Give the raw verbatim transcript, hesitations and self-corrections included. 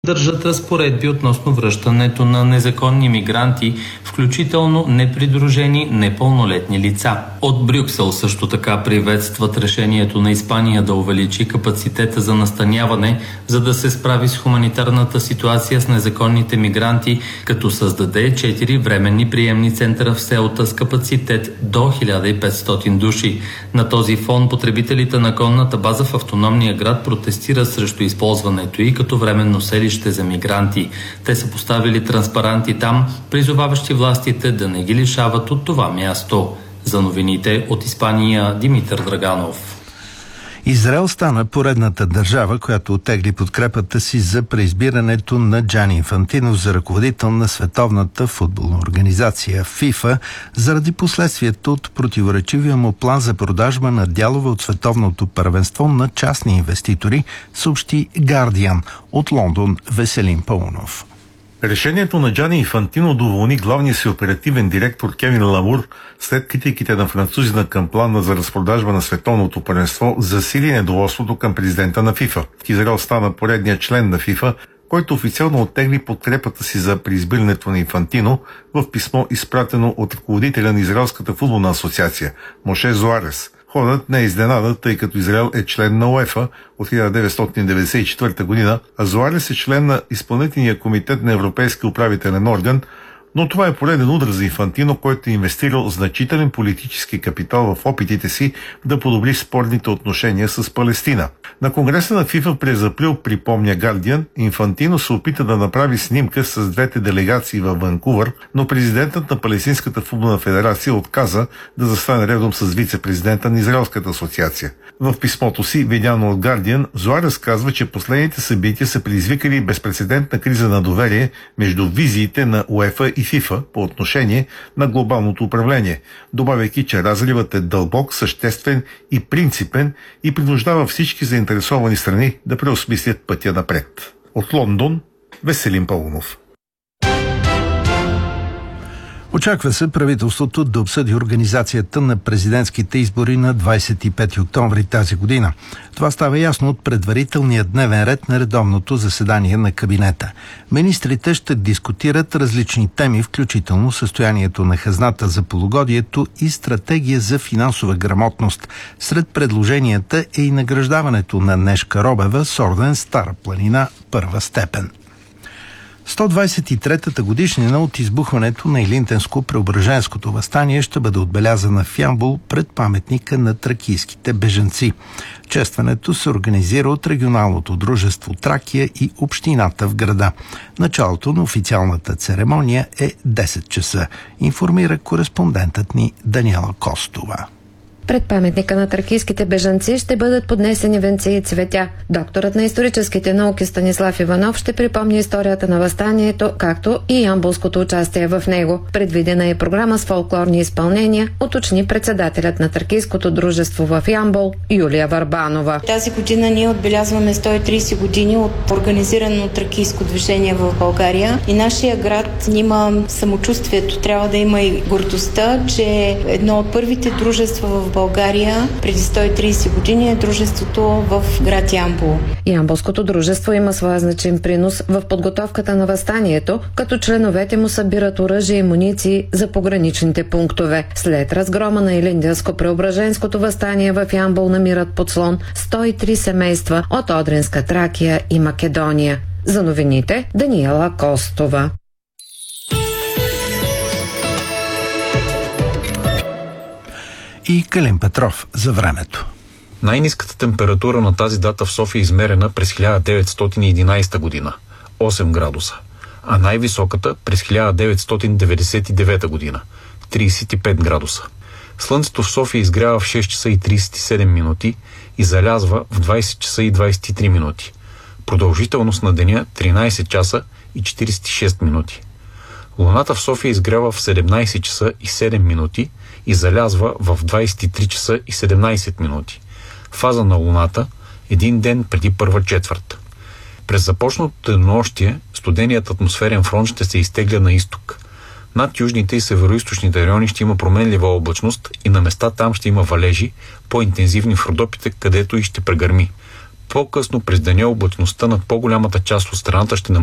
Държат разпоредби относно връщането на незаконни мигранти, включително непридружени непълнолетни лица. От Брюксел също така приветстват решението на Испания да увеличи капацитета за настаняване, за да се справи с хуманитарната ситуация с незаконните мигранти, като създаде четири временни приемни центъра в Сеута с капацитет до хиляда и петстотин души. На този фон потребителите на конната база в автономния град протестират срещу използването й като временно селище за мигранти. Те са поставили транспаранти там, призоваващи властите да не ги лишават от това място. За новините от Испания, Димитър Драганов. Израел стана поредната държава, която оттегли подкрепата си за преизбирането на Джани Инфантино за ръководител на Световната футболна организация ФИФА заради последствията от противоречивия му план за продажба на дялове от световното първенство на частни инвеститори, съобщи Guardian. От Лондон Веселин Паунов. Решението на Джани Инфантино да уволни главния си оперативен директор Кевин Ламур след критиките на французина към плана за разпродажба на световното първенство засили недоволството към президента на ФИФА. Израел стана поредният член на ФИФА, който официално оттегли подкрепата си за преизбирането на Инфантино в писмо, изпратено от ръководителя на Израелската футболна асоциация Моше Зоарес. Ходът не е изненада, тъй като Израел е член на УЕФА от хиляда деветстотин деветдесет и четвърта година, а Зоарес е член на изпълнителния комитет на Европейския управителен орган, но това е пореден удар за Инфантино, който е инвестирал значителен политически капитал в опитите си да подобри спорните отношения с Палестина. На конгреса на ФИФА през април, припомня Guardian, Инфантино се опита да направи снимка с двете делегации във Ванкувър, но президентът на Палестинската футболна федерация отказа да застане редом с вице-президента на Израелската асоциация. В писмото си, видяно от Guardian, Зоарес казва, че последните събития са предизвикали безпрецедентна криза на доверие между визиите на УЕФА и ФИФА по отношение на глобалното управление, добавяйки, че разривът е дълбок, съществен и принципен и принуждава всички заинтересовани страни да преосмислят пътя напред. От Лондон Веселин Паунов. Очаква се правителството да обсъди организацията на президентските избори на двадесет и пети октомври тази година. Това става ясно от предварителния дневен ред на редовното заседание на кабинета. Министрите ще дискутират различни теми, включително състоянието на хазната за полугодието и стратегия за финансова грамотност. Сред предложенията е и награждаването на Нешка Робева с орден Стара планина първа степен. сто двадесет и третата годишнина от избухването на Илинтенско-Преображенското въстание ще бъде отбелязана в Ямбол пред паметника на тракийските бежанци. Честването се организира от регионалното дружество Тракия и общината в града. Началото на официалната церемония е десет часа, информира кореспондентът ни Даниела Костова. Пред паметника на тракийските бежанци ще бъдат поднесени венци и цветя. Докторът на историческите науки Станислав Иванов ще припомни историята на въстанието, както и ямболското участие в него. Предвидена е програма с фолклорни изпълнения, уточни председателят на тракийското дружество в Ямбол Юлия Върбанова. Тази година ние отбелязваме сто и тридесет години от организирано тракийско движение в България и нашия град има самочувствието, трябва да има и гордостта, че едно от първите дружества в България преди сто и тридесет години е дружеството в град Ямбол. Ямболското дружество има своя значим принос в подготовката на въстанието, като членовете му събират оръжие и муниции за пограничните пунктове. След разгрома на Илинденско-Преображенското въстание в Ямбол намират подслон сто и три семейства от Одринска Тракия и Македония. За новините Даниела Костова. И Калин Петров за времето. Най-ниската температура на тази дата в София е измерена през хиляда деветстотин и единадесета година – осем градуса, а най-високата през хиляда деветстотин деветдесет и девета година – тридесет и пет градуса. Слънцето в София изгрява в шест часа и тридесет и седем минути и залязва в двадесет часа и двадесет и три минути. Продължителност на деня тринадесет часа и четиридесет и шест минути. Луната в София изгрява в седемнадесет часа и седем минути и залязва в двадесет и три часа и седемнадесет минути. Фаза на Луната един ден преди първа четвърт. През започнатото денонощие студеният атмосферен фронт ще се изтегля на изток. Над южните и североизточните райони ще има променлива облачност и на места там ще има валежи, по-интензивни в Родопите, където и ще прегърми. По-късно през деня облачността над по-голямата част от страната ще намали